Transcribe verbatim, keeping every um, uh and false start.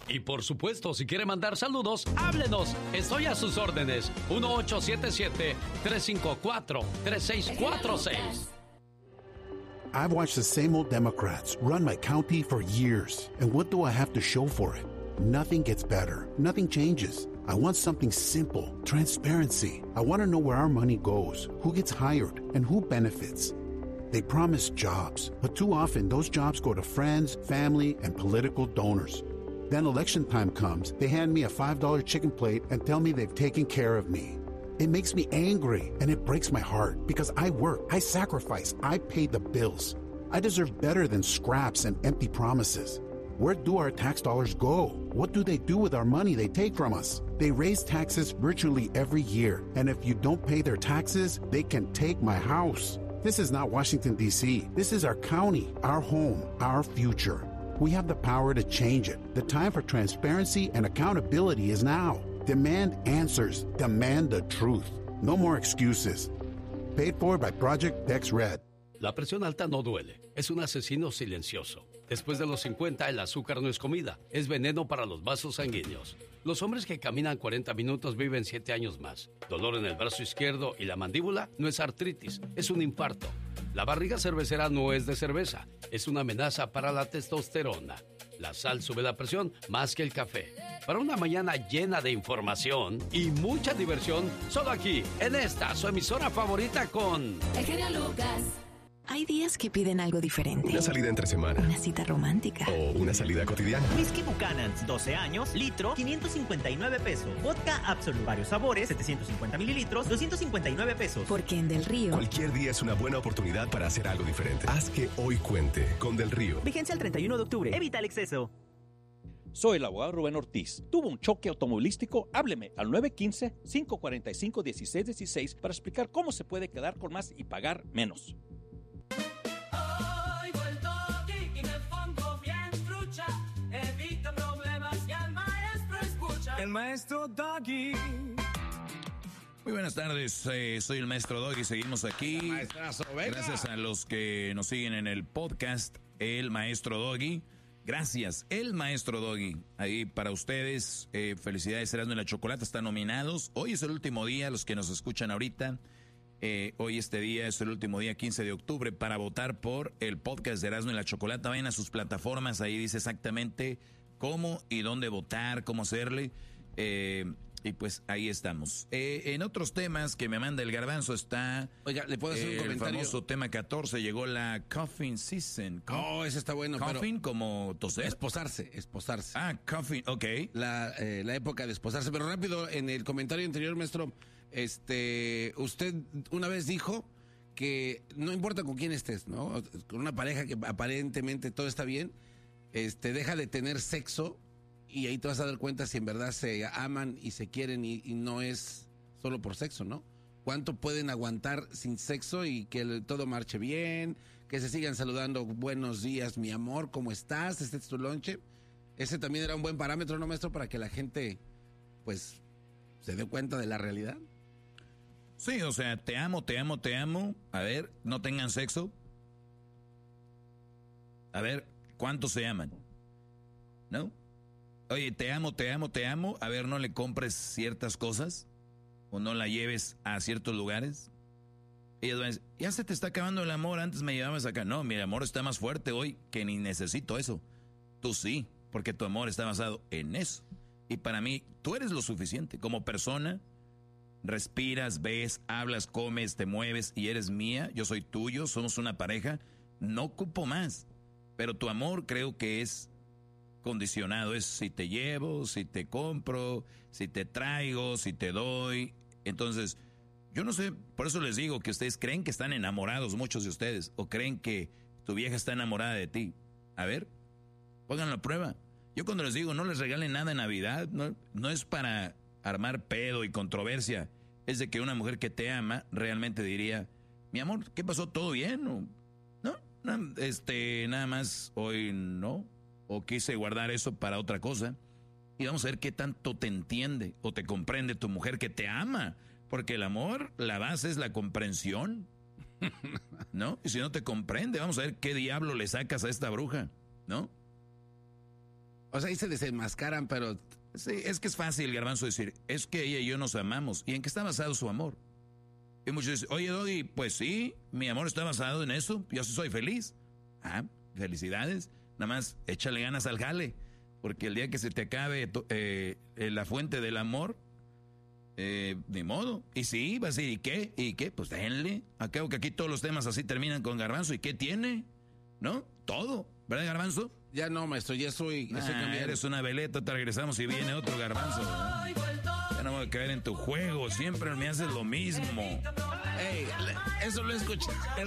Y por supuesto, si quiere mandar saludos, háblenos. Estoy a sus órdenes. uno ocho siete siete, tres cinco cuatro, tres seis cuatro seis. I've watched the same old Democrats run my county for years. And what do I have to show for it? Nothing gets better. Nothing changes. I want something simple. Transparency. I want to know where our money goes, who gets hired, and who benefits. They promise jobs, but too often those jobs go to friends, family, and political donors. Then election time comes, they hand me a five dollar chicken plate and tell me they've taken care of me. It makes me angry and it breaks my heart because I work, I sacrifice, I pay the bills. I deserve better than scraps and empty promises. Where do our tax dollars go? What do they do with our money they take from us? They raise taxes virtually every year, and if you don't pay their taxes, they can take my house. This is not Washington, D C. This is our county, our home, our future. We have the power to change it. The time for transparency and accountability is now. Demand answers. Demand the truth. No more excuses. Paid for by Project Dex Red. La presión alta no duele. Es un asesino silencioso. Después de los cincuenta, el azúcar no es comida. Es veneno para los vasos sanguíneos. Los hombres que caminan cuarenta minutos viven siete años más. Dolor en el brazo izquierdo y la mandíbula no es artritis, es un infarto. La barriga cervecera no es de cerveza. Es una amenaza para la testosterona. La sal sube la presión más que el café. Para una mañana llena de información y mucha diversión, solo aquí, en esta, su emisora favorita con... El genio Lucas. Hay días que piden algo diferente. Una salida entre semana. Una cita romántica. O una salida cotidiana. Whisky Buchanan's, doce años, litro, quinientos cincuenta y nueve pesos. Vodka Absolut, varios sabores, setecientos cincuenta mililitros, doscientos cincuenta y nueve pesos. Porque en Del Río... Cualquier día es una buena oportunidad para hacer algo diferente. Haz que hoy cuente con Del Río. Vigencia el treinta y uno de octubre. Evita el exceso. Soy el abogado Rubén Ortiz. ¿Tuvo un choque automovilístico? Hábleme al nueve uno cinco, cinco cuatro cinco, uno seis uno seis para explicar cómo se puede quedar con más y pagar menos. El maestro Doggy. Muy buenas tardes, eh, soy el maestro Doggy, seguimos aquí. Maestrazo, venga. Gracias a los que nos siguen en el podcast, el maestro Doggy. Gracias, el maestro Doggy. Ahí para ustedes, eh, felicidades, Erasmo y la Chocolata están nominados. Hoy es el último día, los que nos escuchan ahorita. Eh, hoy este día es el último día, quince de octubre, para votar por el podcast de Erasmo y la Chocolata. Vayan a sus plataformas, ahí dice exactamente cómo y dónde votar, cómo hacerle. Eh, y pues ahí estamos. Eh, en otros temas que me manda el Garbanzo está... Oiga, ¿le puedo hacer eh, un comentario? El famoso tema catorce, llegó la coughing season. Oh, ese está bueno. Coughing como toser. Esposarse, esposarse. Ah, coughing, ok. La, eh, la época de esposarse. Pero rápido, en el comentario anterior, maestro, este, usted una vez dijo que no importa con quién estés, ¿no? Con una pareja que aparentemente todo está bien, este, deja de tener sexo y ahí te vas a dar cuenta si en verdad se aman y se quieren y, y no es solo por sexo, ¿no? ¿Cuánto pueden aguantar sin sexo y que el, todo marche bien, que se sigan saludando, buenos días, mi amor, ¿cómo estás? ¿Este es tu lonche? Ese también era un buen parámetro, ¿no, maestro? Para que la gente, pues, se dé cuenta de la realidad. Sí, o sea, te amo, te amo, te amo. A ver, no tengan sexo. A ver, ¿cuántos se aman? ¿No? Oye, te amo, te amo, te amo. A ver, no le compres ciertas cosas o no la lleves a ciertos lugares. Ellas van a decir, ya se te está acabando el amor, antes me llevabas acá. No, mi amor está más fuerte hoy que ni necesito eso. Tú sí, porque tu amor está basado en eso. Y para mí, tú eres lo suficiente. Como persona, respiras, ves, hablas, comes, te mueves y eres mía. Yo soy tuyo, somos una pareja. No ocupo más. Pero tu amor creo que es condicionado, es si te llevo, si te compro, si te traigo, si te doy. Entonces, yo no sé, por eso les digo que ustedes creen que están enamorados, muchos de ustedes, o creen que tu vieja está enamorada de ti. A ver, pónganlo a prueba. Yo cuando les digo no les regalen nada en Navidad, no, no es para armar pedo y controversia, es de que una mujer que te ama realmente diría, mi amor, ¿qué pasó? ¿Todo bien? ¿O, no, no, este, nada más hoy no. O quise guardar eso para otra cosa. Y vamos a ver qué tanto te entiende o te comprende tu mujer que te ama. Porque el amor, la base es la comprensión. ¿No? Y si no te comprende, vamos a ver qué diablo le sacas a esta bruja. ¿No? O sea, ahí se desenmascaran, pero... Sí, es que es fácil, Garbanzo, decir, es que ella y yo nos amamos. ¿Y en qué está basado su amor? Y muchos dicen, oye, Doggy, pues sí, mi amor está basado en eso, yo sí soy feliz. Ah, felicidades, nada más échale ganas al jale, porque el día que se te acabe eh, la fuente del amor, eh, de modo. Y sí, va a decir, ¿y qué? ¿Y qué? Pues denle. Acabo que aquí todos los temas así terminan con Garbanzo, ¿y qué tiene? ¿No? Todo, ¿verdad, Garbanzo? Ya no, maestro, ya soy, ya soy Ah, cambiado. eres una veleta, te regresamos y viene otro Garbanzo. Ya no voy a caer en tu juego, siempre me haces lo mismo. Ey, eso lo escuché.